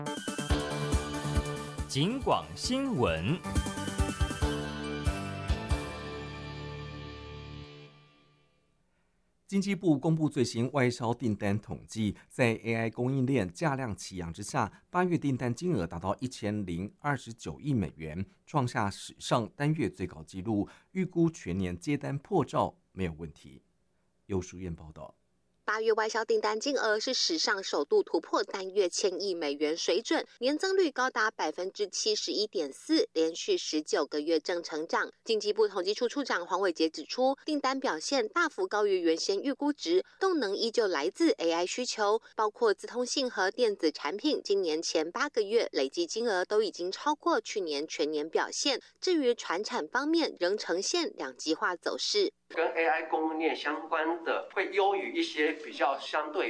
警广新闻。 经济部公布最新外销订单统计，在 AI 供应链价量齐扬之下，8月订单金额达到1029亿美元，创下史上单月最高纪录，预估全年接单破兆没有问题。尤淑燕报道。 8月外销订单金额是史上首度突破单月1000亿美元水准，年增率高达71.4%，连续19个月正成长。经济部统计处处长黄伟杰指出，订单表现大幅高于原先预估值，动能依旧来自 AI 需求，包括资通信和电子产品，今年前8个月累计金额都已经超过去年全年表现。至于传产方面，仍呈现两极化走势。 跟 AI 供应链相关的会优于一些比较相对